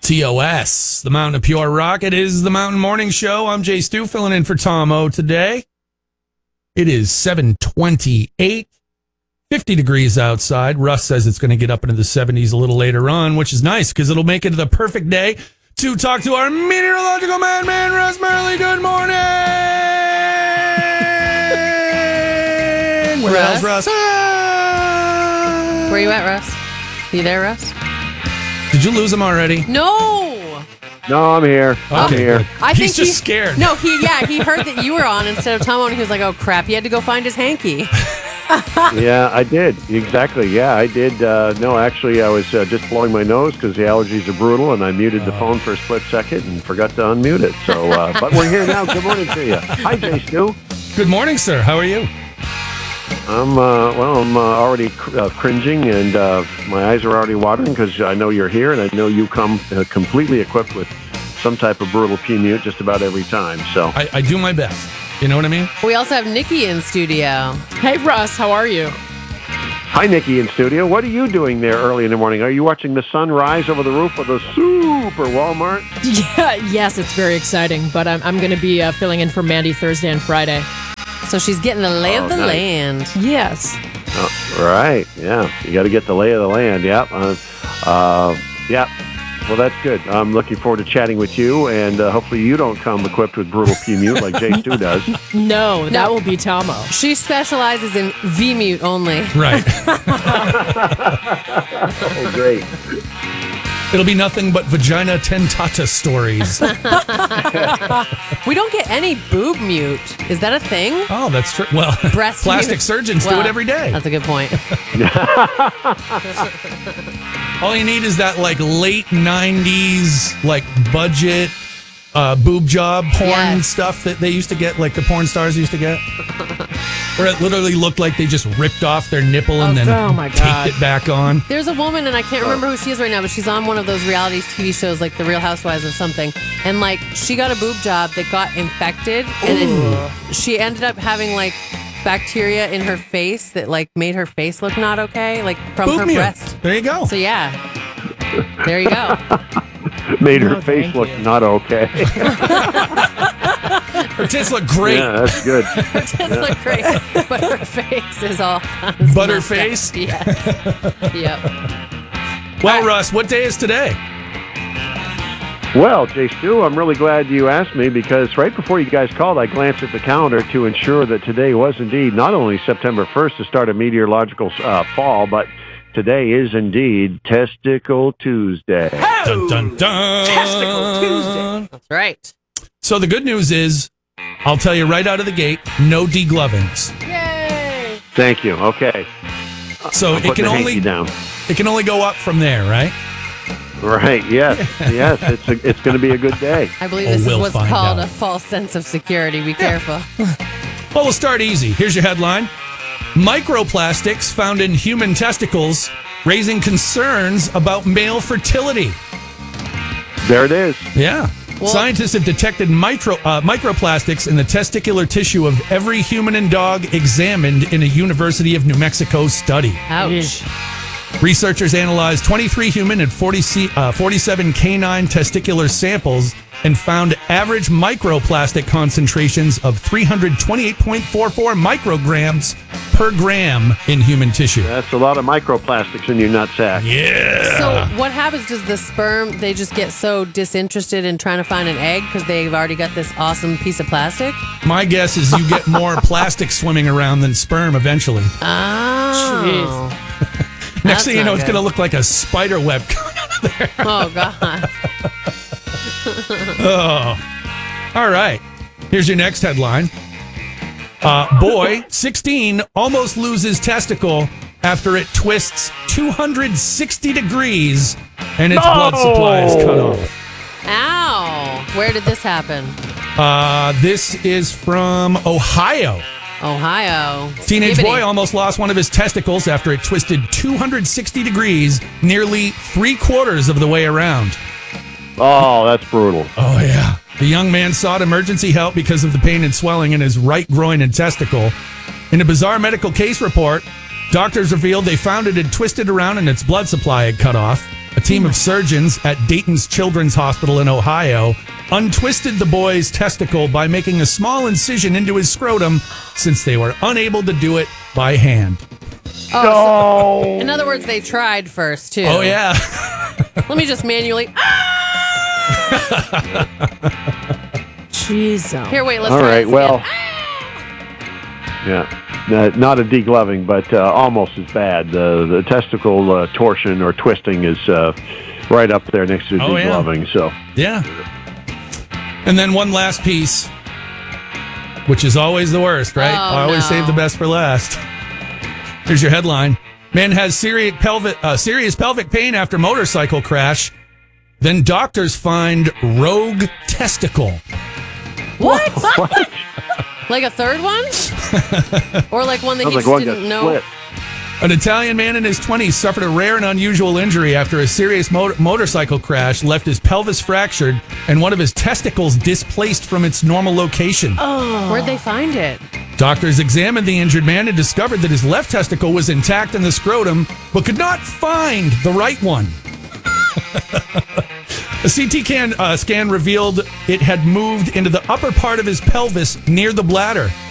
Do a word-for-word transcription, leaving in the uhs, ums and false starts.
T O S, the Mountain of Pure Rock. It is the Mountain Morning Show. I'm Jay Stu, filling in for Tom O today. It is seven twenty-eight, fifty degrees outside. Russ says it's going to get up into the seventies a little later on, which is nice because it'll make it the perfect day to talk to our meteorological madman, Russ Murley. Good morning! Where Russ? else, Russ? Where you at, Russ? You there, Russ? Did you lose him already? No. No, I'm here. I'm Okay, here. good. I He's think just he, scared. No, he yeah, he heard that you were on instead of Tom, and he was like, "Oh crap!" He had to go find his hanky. Yeah, I did. Exactly. Yeah, I did. Uh, no, actually, I was uh, just blowing my nose because the allergies are brutal, and I muted the phone for a split second and forgot to unmute it. So, uh, but we're here now. Good morning to you. Hi, Jay Stu. Good morning, sir. How are you? I'm uh, well. I'm uh, already cr- uh, cringing, and uh, my eyes are already watering because I know you're here, and I know you come uh, completely equipped with some type of brutal P-mute just about every time. So I, I do my best. You know what I mean? We also have Nikki in studio. Hey, Russ, how are you? hi, Nikki in studio. What are you doing there early in the morning? Are you watching the sun rise over the roof of the super Walmart? Yeah, yes, it's very exciting, but I'm, I'm going to be uh, filling in for Mandy Thursday and Friday. So she's getting the lay Oh, of the nice. land. Yes. Oh, right. Yeah. You got to get the lay of the land. Yep. Uh, uh, yeah. Well, that's good. I'm looking forward to chatting with you, and uh, hopefully you don't come equipped with brutal P-mute like Jay Stu does. No, that No. will be Tomo. She specializes in V-mute only. Right. Oh, great. It'll be nothing but vagina tentata stories. We don't get any boob mute. Is that a thing? Oh, that's true. Well, Breast plastic mute. surgeons do Well, it every day. That's a good point. All you need is that like late nineties like budget uh, boob job porn Yes. stuff that they used to get, like the porn stars used to get. Where it literally looked like they just ripped off their nipple and then oh my taped God. it back on. There's a woman, and I can't remember who she is right now, but she's on one of those reality T V shows like The Real Housewives or something. And like, she got a boob job that got infected, and it, she ended up having like bacteria in her face that like made her face look not okay, like from Boob her mute. breast. There you go. So yeah, there you go. Made her No, face thank look you. not okay. Her tits look great. Yeah, that's good. It does look great, but her face is all kinds of Butter messed up. face? Yes. Yep. Well, Russ, what day is today? Well, Jay Stu, I'm really glad you asked me because right before you guys called, I glanced at the calendar to ensure that today was indeed not only September first, the start of meteorological uh, fall, but today is indeed Testicle Tuesday. Dun, dun, dun. Testicle Tuesday. That's right. So the good news is, I'll tell you right out of the gate, no deglovings. Yay! Thank you. Okay. So I'm it putting can the only hanky down. it can only go up from there, right? Right. Yes. Yes. It's a, it's going to be a good day. I believe Oh, this we'll is what's find called out. a false sense of security. Be careful. Well, we'll start easy. Here's your headline. Microplastics found in human testicles raising concerns about male fertility. There it is. Yeah. Well- Scientists have detected micro, uh, microplastics in the testicular tissue of every human and dog examined in a University of New Mexico study. Ouch. Researchers analyzed twenty-three human and forty, uh, forty-seven canine testicular samples and found average microplastic concentrations of three hundred twenty-eight point four four micrograms per gram in human tissue. That's a lot of microplastics in your nutsack. Yeah. So what happens? Does the sperm, they just get so disinterested in trying to find an egg because they've already got this awesome piece of plastic? My guess is you get more plastic swimming around than sperm eventually. Oh. Next That's thing you know, not it's good. going to look like a spider web coming out of there. Oh, God. Oh. All right. Here's your next headline. Uh, boy, sixteen, almost loses testicle after it twists two hundred sixty degrees and its blood supply is cut off. Ow. Where did this happen? Uh, this is from Ohio. Ohio. Teenage Skibbity. boy almost lost one of his testicles after it twisted two hundred sixty degrees, nearly three quarters of the way around. Oh, that's brutal. Oh, yeah. The young man sought emergency help because of the pain and swelling in his right groin and testicle. In a bizarre medical case report, doctors revealed they found it had twisted around and its blood supply had cut off. A team of surgeons at Dayton's Children's Hospital in Ohio untwisted the boy's testicle by making a small incision into his scrotum since they were unable to do it by hand. Oh, so, in other words, they tried first, too. Oh, yeah. Let me just manually... Jeez. Here, wait, let's All try right, this well, again. yeah. Uh, not a degloving, but uh, almost as bad. Uh, the testicle uh, torsion or twisting is uh, right up there next to Oh, degloving. yeah. So Yeah. And then one last piece, which is always the worst, right? Oh, I always no. save the best for last. Here's your headline. Man has serious pelvic, uh, serious pelvic pain after motorcycle crash. Then doctors find rogue testicle. What? what? Like a third one? Or like one that Sounds he like just one didn't got know? split. An Italian man in his twenties suffered a rare and unusual injury after a serious motor- motorcycle crash left his pelvis fractured and one of his testicles displaced from its normal location. Oh. Where'd they find it? Doctors examined the injured man and discovered that his left testicle was intact in the scrotum, but could not find the right one. A C T can, uh, scan revealed it had moved into the upper part of his pelvis near the bladder.